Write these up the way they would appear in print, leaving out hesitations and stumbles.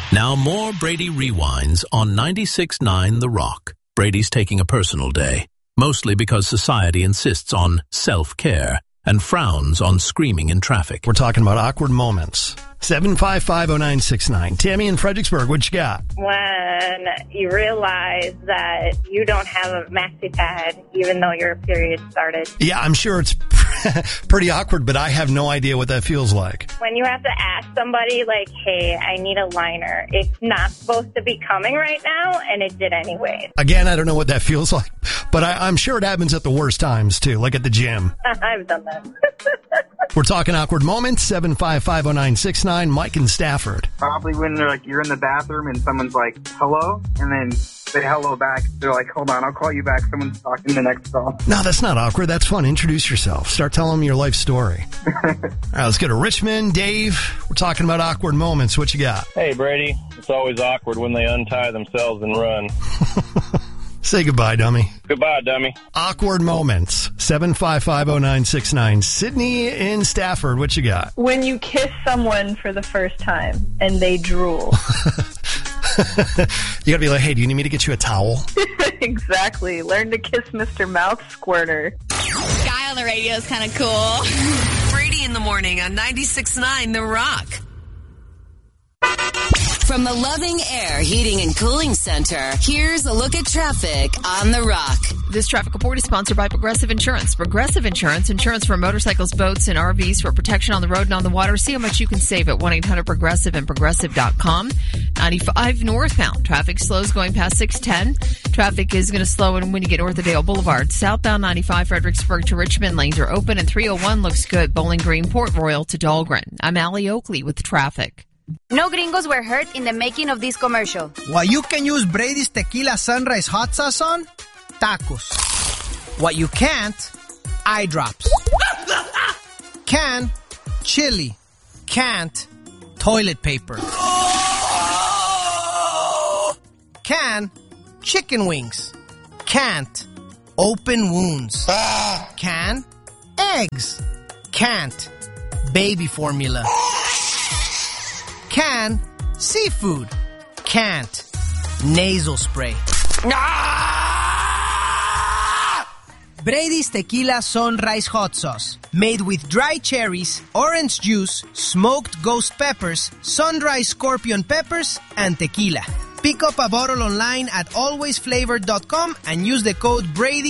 Now more Brady Rewinds on 96.9 The Rock. Brady's taking a personal day, mostly because society insists on self-care and frowns on screaming in traffic. We're talking about awkward moments. 7550969. Tammy in Fredericksburg, what you got? When you realize that you don't have a maxi pad, even though your period started. Yeah, I'm sure it's pretty awkward, but I have no idea what that feels like. When you have to ask somebody, like, hey, I need a liner. It's not supposed to be coming right now, and it did anyway. Again, I don't know what that feels like, but I'm sure it happens at the worst times, too, like at the gym. I've done that. We're talking awkward moments, 7550969. Mike in Stafford. Probably when they're like, you're in the bathroom and someone's like, hello, and then say hello back. They're like, hold on, I'll call you back. Someone's talking the next call. No, that's not awkward. That's fun. Introduce yourself. Start telling them your life story. All right, let's go to Richmond. Dave, we're talking about awkward moments. What you got? Hey, Brady. It's always awkward when they untie themselves and run. Say goodbye, dummy. Goodbye, dummy. Awkward moments. 7550969. Sydney in Stafford, what you got? When you kiss someone for the first time and they drool. You gotta be like, hey, do you need me to get you a towel? Exactly. Learn to kiss Mr. Mouth Squirter. Guy on the radio is kind of cool. Brady in the morning on 96.9 The Rock. From the Loving Air Heating and Cooling Center, here's a look at traffic on The Rock. This traffic report is sponsored by Progressive Insurance. Progressive Insurance, insurance for motorcycles, boats, and RVs for protection on the road and on the water. See how much you can save at 1-800-PROGRESSIVE and Progressive.com. 95 northbound. Traffic slows going past 610. Traffic is going to slow in when you get north of Dale Boulevard. Southbound 95 Fredericksburg to Richmond. Lanes are open and 301 looks good. Bowling Green, Port Royal to Dahlgren. I'm Allie Oakley with traffic. No gringos were hurt in the making of this commercial. What you can use Brady's Tequila Sunrise Hot Sauce on? Tacos. What you can't? Eye drops. Can? Chili. Can't? Toilet paper. Can? Chicken wings. Can't? Open wounds. Can? Eggs. Can't? Baby formula. Can, seafood. Can't, nasal spray. Brady's Tequila Sunrise Hot Sauce. Made with dry cherries, orange juice, smoked ghost peppers, sunrise scorpion peppers, and tequila. Pick up a bottle online at alwaysflavored.com and use the code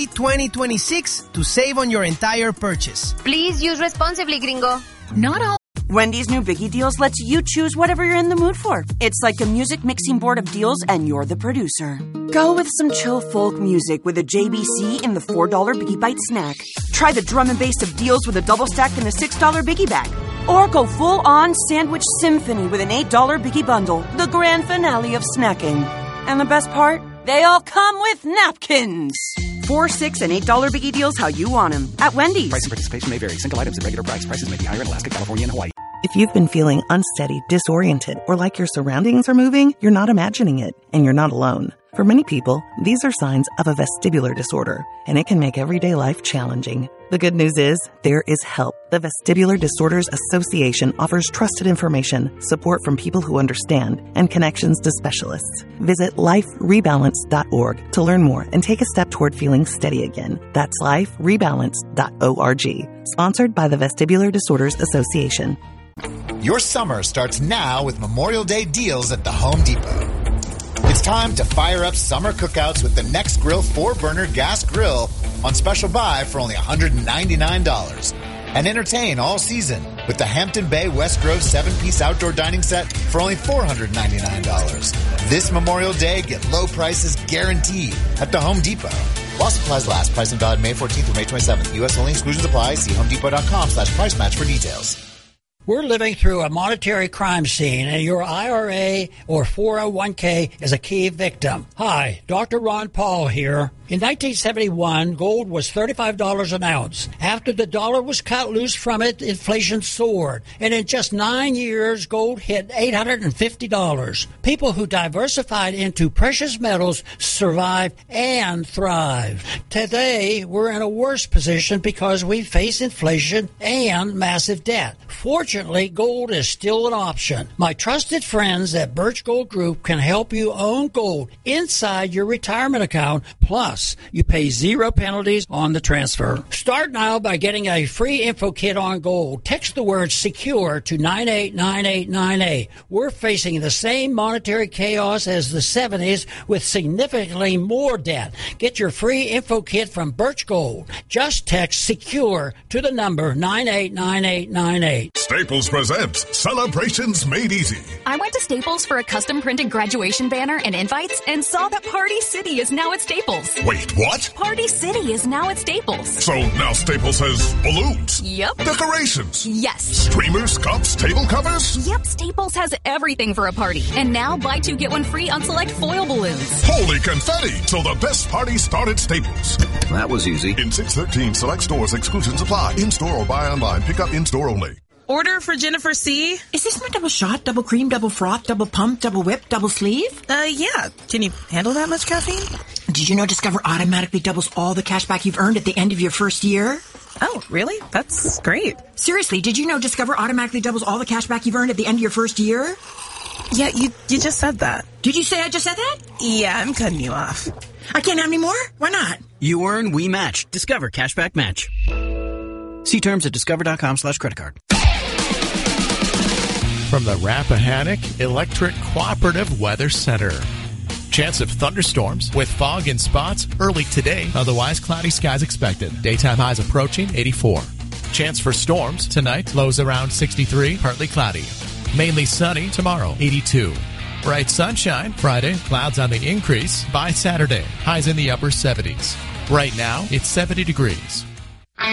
Brady2026 to save on your entire purchase. Please use responsibly, gringo. Not all. Wendy's new Biggie Deals lets you choose whatever you're in the mood for. It's like a music mixing board of deals, and you're the producer. Go with some chill folk music with a JBC in the $4 Biggie Bite snack. Try the drum and bass of deals with a double stack in the $6 Biggie Bag. Or go full-on sandwich symphony with an $8 Biggie Bundle, the grand finale of snacking. And the best part? They all come with napkins. $4, $6, and $8 Biggie Deals how you want them. At Wendy's. Price and participation may vary. Single items at regular price. Prices may be higher in Alaska, California, and Hawaii. If you've been feeling unsteady, disoriented, or like your surroundings are moving, you're not imagining it, and you're not alone. For many people, these are signs of a vestibular disorder, and it can make everyday life challenging. The good news is, there is help. The Vestibular Disorders Association offers trusted information, support from people who understand, and connections to specialists. Visit liferebalance.org to learn more and take a step toward feeling steady again. That's liferebalance.org. Sponsored by the Vestibular Disorders Association. Your summer starts now with Memorial Day deals at the Home Depot. It's time to fire up summer cookouts with the Next Grill 4-burner gas grill on special buy for only $199. And entertain all season with the Hampton Bay West Grove 7-piece outdoor dining set for only $499. This Memorial Day, get low prices guaranteed at the Home Depot. While supplies last. Price and valid May 14th through May 27th. U.S. only. Exclusions apply. See homedepot.com/price match for details. We're living through a monetary crime scene, and your IRA or 401k is a key victim. Hi, Dr. Ron Paul here. In 1971, gold was $35 an ounce. After the dollar was cut loose from it, inflation soared. And in just 9 years, gold hit $850. People who diversified into precious metals survived and thrived. Today, we're in a worse position because we face inflation and massive debt. Fortunately, gold is still an option. My trusted friends at Birch Gold Group can help you own gold inside your retirement account. Plus, you pay 0 penalties on the transfer. Start now by getting a free info kit on gold. Text the word SECURE to 989898. We're facing the same monetary chaos as the 70s with significantly more debt. Get your free info kit from Birch Gold. Just text SECURE to the number 989898. Staples presents Celebrations Made Easy. I went to Staples for a custom printed graduation banner and invites and saw that Party City is now at Staples. Wait, what? Party City is now at Staples. So now Staples has balloons? Yep. Decorations? Yes. Streamers, cups, table covers? Yep, Staples has everything for a party. And now buy 2 get 1 free on select foil balloons. Holy confetti! So the best parties start at Staples. That was easy. In 613 select stores, exclusions apply. In-store or buy online. Pick up in-store only. Order for Jennifer C. Is this my double shot, double cream, double froth, double pump, double whip, double sleeve? Yeah. Can you handle that much caffeine? Did you know Discover automatically doubles all the cash back you've earned at the end of your first year? Oh, really? That's great. Seriously, did you know Discover automatically doubles all the cash back you've earned at the end of your first year? Yeah, you just said that. Did you say I just said that? Yeah, I'm cutting you off. I can't have any more? Why not? You earn, we match. Discover Cashback Match. See terms at discover.com/creditcard. From the Rappahannock Electric Cooperative Weather Center. Chance of thunderstorms with fog in spots early today. Otherwise, cloudy skies expected. Daytime highs approaching 84. Chance for storms tonight. Lows around 63. Partly cloudy. Mainly sunny tomorrow. 82. Bright sunshine Friday. Clouds on the increase by Saturday. Highs in the upper 70s. Right now, it's 70 degrees.